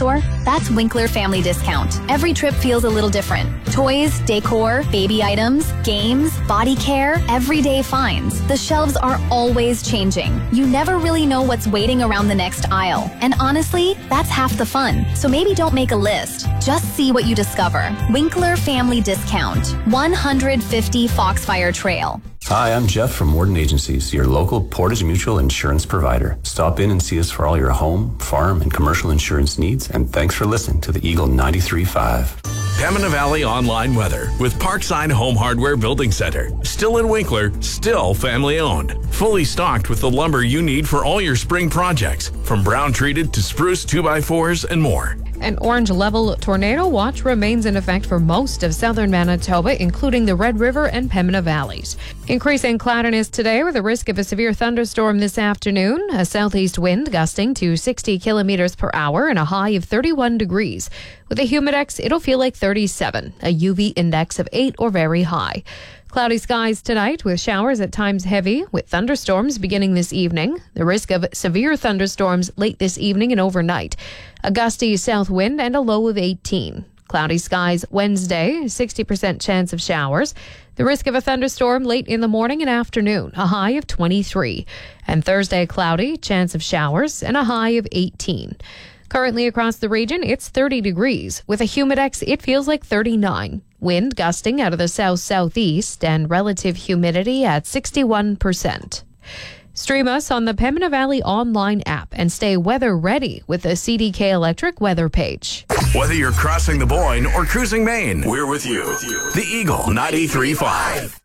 store? That's Winkler Family Discount. Every trip feels a little different. Toys, decor, baby items, games, body care, everyday finds. The shelves are always changing. You never really know what's waiting around the next aisle. And honestly, that's half the fun. So maybe don't make a list. Just see what you discover. Winkler Family Discount. 150 Foxfire Trail. Hi, I'm Jeff from Warden Agencies, your local Portage Mutual insurance provider. Stop in and see us for all your home, farm, and commercial insurance needs, and thanks for listening to the Eagle 93.5. Pembina Valley Online Weather with Parkside Home Hardware Building Center. Still in Winkler, still family owned. Fully stocked with the lumber you need for all your spring projects, from brown treated to spruce 2x4s and more. An orange level tornado watch remains in effect for most of southern Manitoba, including the Red River and Pembina Valleys. Increasing cloudiness today with a risk of a severe thunderstorm this afternoon. A southeast wind gusting to 60 kilometers per hour and a high of 31 degrees. With a humidex, it'll feel like 37, a UV index of 8 or very high. Cloudy skies tonight with showers at times heavy, with thunderstorms beginning this evening. The risk of severe thunderstorms late this evening and overnight. A gusty south wind and a low of 18. Cloudy skies Wednesday, 60% chance of showers. The risk of a thunderstorm late in the morning and afternoon, a high of 23. And Thursday, cloudy, chance of showers, and a high of 18. Currently across the region, it's 30 degrees. With a humidex, it feels like 39. Wind gusting out of the south-southeast and relative humidity at 61%. Stream us on the Pembina Valley online app and stay weather ready with the CDK Electric weather page. Whether you're crossing the Boyne or cruising Maine, we're with you. The Eagle 93.5.